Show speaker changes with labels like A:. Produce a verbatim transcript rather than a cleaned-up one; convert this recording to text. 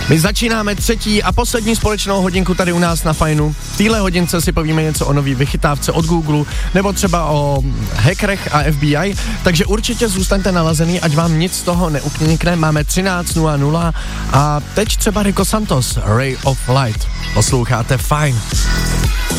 A: My začínáme třetí a poslední společnou hodinku tady u nás na Fajnu. V téhle hodince si povíme něco o nový vychytávce od Google, nebo třeba o hackerech a F B I, takže určitě zůstaňte nalazený, ať vám nic z toho neunikne. Máme třináct nula nula a teď třeba Rico Santos, Ray of Light. Posloucháte Fajn.